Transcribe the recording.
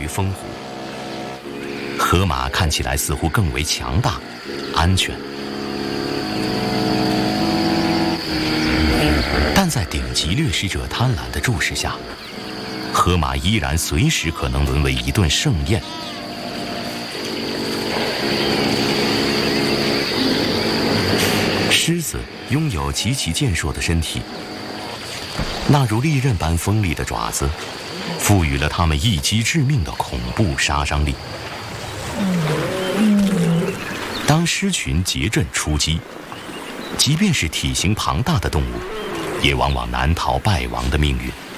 风虎。河马看起来似乎更为强大、安全，但在顶级掠食者贪婪的注视下，河马依然随时可能沦为一顿盛宴。狮子拥有极其健硕的身体，那如利刃般锋利的爪子，赋予了它们一击致命的恐怖杀伤力。当狮群结阵出击，即便是体型庞大的动物，也往往难逃败亡的命运。